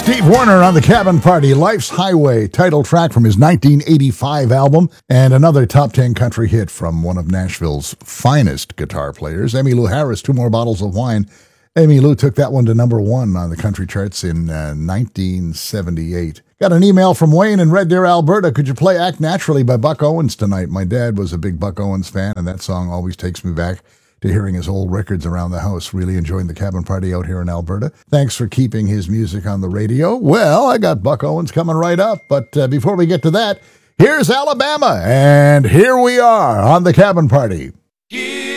Steve Wariner on the Cabin Party, Life's Highway, title track from his 1985 album, and another top 10 country hit from one of Nashville's finest guitar players, Emmylou Harris, Two More Bottles of Wine. Emmylou took that one to number one on the country charts in 1978. Got an email from Wayne in Red Deer, Alberta. Could you play Act Naturally by Buck Owens tonight? My dad was a big Buck Owens fan, and that song always takes me back to hearing his old records around the house. Really enjoying the Cabin Party out here in Alberta. Thanks for keeping his music on the radio. Well, I got Buck Owens coming right up, but before we get to that, here's Alabama, and here we are on the Cabin Party. Yeah.